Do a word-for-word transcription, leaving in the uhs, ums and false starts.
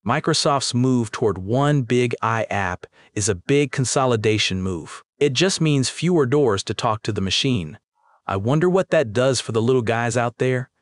Microsoft's move toward one big I app is a big consolidation move. It just means fewer doors to talk to the machine. I wonder what that does for the little guys out there.